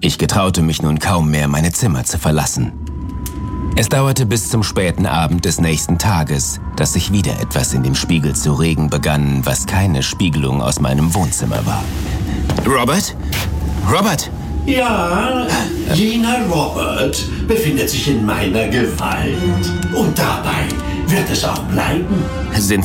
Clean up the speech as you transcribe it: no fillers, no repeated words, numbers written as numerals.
Ich getraute mich nun kaum mehr, meine Zimmer zu verlassen. Es dauerte bis zum späten Abend des nächsten Tages, dass sich wieder etwas in dem Spiegel zu regen begann, was keine Spiegelung aus meinem Wohnzimmer war. Robert? Robert! Ja, jener Robert befindet sich in meiner Gewalt. Und dabei wird es auch bleiben. Sind